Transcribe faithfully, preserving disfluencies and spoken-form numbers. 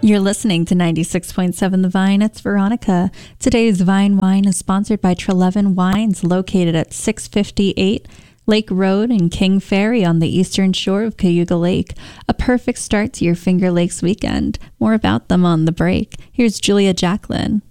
You're listening to ninety-six point seven The Vine. It's Veronica. Today's Vine Wine is sponsored by Treleaven Wines, located at six fifty-eight Lake Road in King Ferry on the eastern shore of Cayuga Lake. A perfect start to your Finger Lakes weekend. More about them on the break. Here's Julia Jacqueline.